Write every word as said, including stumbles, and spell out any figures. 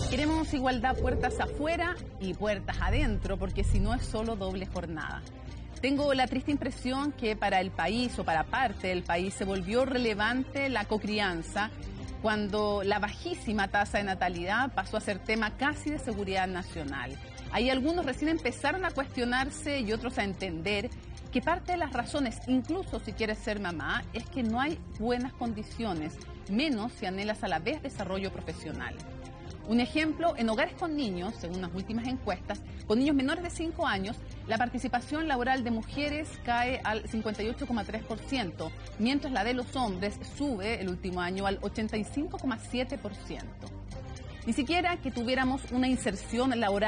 Queremos igualdad puertas afuera y puertas adentro, porque si no es solo doble jornada. Tengo la triste impresión que para el país o para parte del país se volvió relevante la cocrianza cuando la bajísima tasa de natalidad pasó a ser tema casi de seguridad nacional. Ahí algunos recién empezaron a cuestionarse y otros a entender que parte de las razones, incluso si quieres ser mamá, es que no hay buenas condiciones, menos si anhelas a la vez desarrollo profesional. Un ejemplo, en hogares con niños, según las últimas encuestas, con niños menores de cinco años, la participación laboral de mujeres cae al cincuenta y ocho coma tres por ciento, mientras la de los hombres sube el último año al ochenta y cinco coma siete por ciento. Ni siquiera que tuviéramos una inserción laboral